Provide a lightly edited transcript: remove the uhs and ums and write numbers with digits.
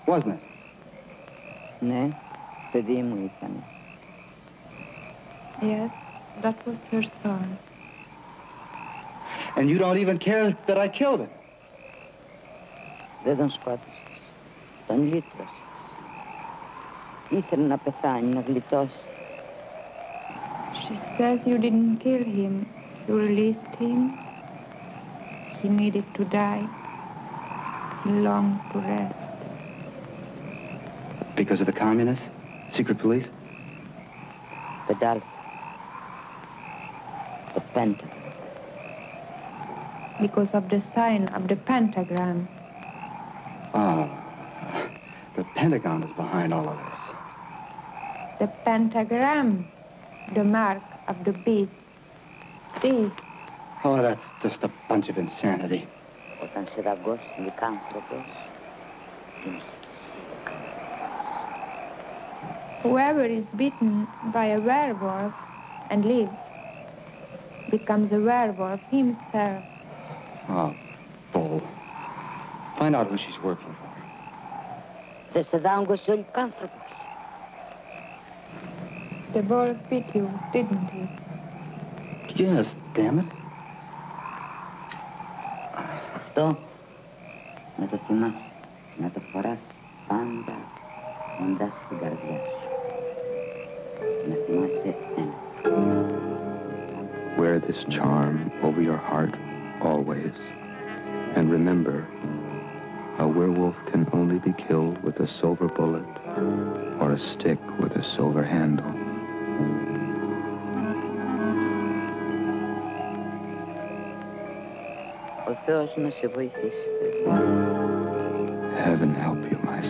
wasn't it? Ναι, παιδί μου ήταν. Yes, that was her son. And you don't even care that I killed him. Δεν τον σκότωσες. Τον λύτρωσες. Ήθελε να πεθάνει, να γλιτώσει. She says you didn't kill him. You released him. He needed to die. He longed to rest. Because of the communists? Secret police? The Dalek. The Pentagon. Because of the sign of the pentagram. Oh, the Pentagon is behind all of this. The pentagram. The mark of the beast. See? Oh, that's just a bunch of insanity. Όταν σε δαγκώσει λυκάνθρωπος, είσαι Whoever is bitten by a werewolf and lives becomes a werewolf himself. Oh, bull. Find out who she's working for. Δεν σε δάγκωσε ο λυκάνθρωπος. The wolf bit you, didn't he? Yes, damn it. Αυτό να το θυμάσαι, να το φοράς πάντα κοντά στην καρδιά σου. Να θυμάσαι ένα. Wear this charm over your heart always. And remember, a werewolf can only be killed with a silver bullet or a stick with a silver handle. Ο Θεός να σε βοηθήσει, παιδί. Heaven help you, my